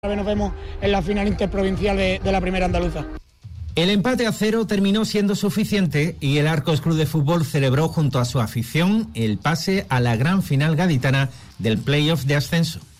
Nos vemos en la final interprovincial de la primera andaluza. El empate a 0 terminó siendo suficiente y el Arcos Club de Fútbol celebró junto a su afición el pase a la gran final gaditana del playoff de ascenso.